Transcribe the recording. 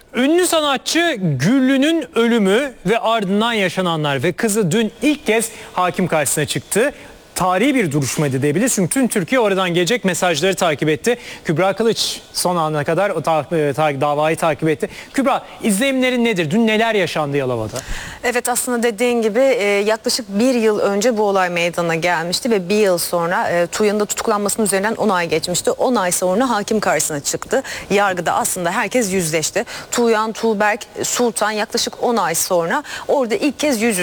Ünlü sanatçı Güllü'nün ölümü ve ardından yaşananlar ve kızı dün ilk kez hakim karşısına çıktı. Tarihi bir duruşmaydı diyebiliriz çünkü tüm Türkiye oradan gelecek mesajları takip etti. Kübra Kılıç son ana kadar o davayı takip etti. Kübra, izlenimlerin nedir? Dün neler yaşandı Yalova'da? Evet, aslında dediğin gibi yaklaşık bir yıl önce bu olay meydana gelmişti ve bir yıl sonra Tuğyan'ın da tutuklanmasının üzerinden 10 ay geçmişti. 10 ay sonra hakim karşısına çıktı. Yargıda aslında herkes yüzleşti. Tuğyan, Tuğberk, Sultan yaklaşık 10 ay sonra orada ilk kez yüz